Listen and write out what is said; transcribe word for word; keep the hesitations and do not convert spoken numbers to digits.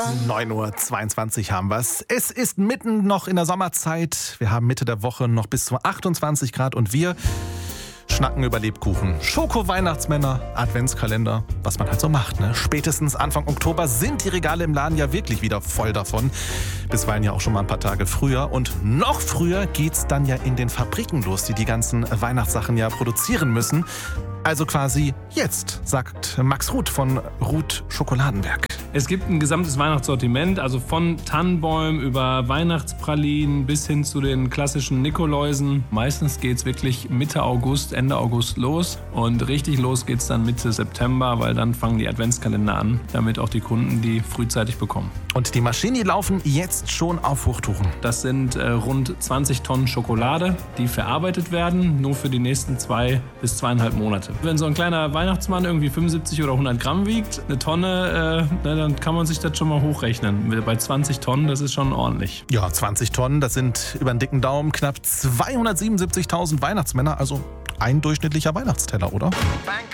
neun Uhr zweiundzwanzig haben wir's. Es ist mitten noch in der Sommerzeit. Wir haben Mitte der Woche noch bis zu achtundzwanzig Grad und wir schnacken über Lebkuchen, Schoko-Weihnachtsmänner, Adventskalender, was man halt so macht, ne? Spätestens Anfang Oktober sind die Regale im Laden ja wirklich wieder voll davon. Bisweilen ja auch schon mal ein paar Tage früher. Und noch früher geht's dann ja in den Fabriken los, die die ganzen Weihnachtssachen ja produzieren müssen. Also quasi jetzt, sagt Max Ruth von Ruth Schokoladenwerk. Es gibt ein gesamtes Weihnachtssortiment, also von Tannenbäumen über Weihnachtspralinen bis hin zu den klassischen Nikoläusen. Meistens geht es wirklich Mitte August, Ende August los und richtig los geht es dann Mitte September, weil dann fangen die Adventskalender an, damit auch die Kunden die frühzeitig bekommen. Und die Maschinen, die laufen jetzt schon auf Hochtouren. Das sind äh, rund zwanzig Tonnen Schokolade, die verarbeitet werden, nur für die nächsten zwei bis zweieinhalb Monate. Wenn so ein kleiner Weihnachtsmann irgendwie fünfundsiebzig oder hundert Gramm wiegt, eine Tonne, äh, na, dann kann man sich das schon mal hochrechnen. Bei zwanzig Tonnen, das ist schon ordentlich. Ja, zwanzig Tonnen, das sind über den dicken Daumen knapp zweihundertsiebenundsiebzigtausend Weihnachtsmänner, also ein durchschnittlicher Weihnachtsteller, oder? Bang.